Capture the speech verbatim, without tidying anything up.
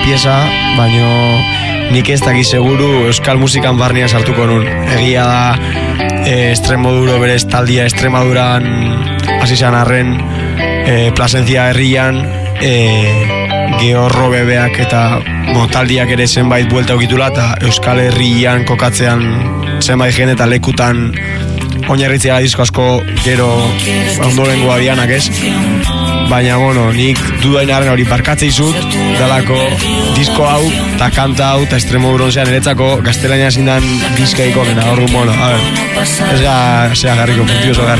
pieza, baino nik ez dakiz seguru euskal musikan barnean sartuko nun. Egia da, e, Extremoduro bere estaldia Extremaduran hasi zan arren, e, Plasencia herrian, e, Georro bebeak eta motaldiak ere zenbait buelta okitula, eta euskal herrian kokatzean zenbait gen eta lekutan oinarritzea disko asko gero ondorengoa dianak ez. Baina, bueno, nik dudainaren hori barkatze izut, dalako disko hau, eta kanta hau, eta Extremoduron zean eretzako gaztelania zindan diskaiko gena, hor, bueno, a ver, ez ga, zea garriko, puntiboso gar.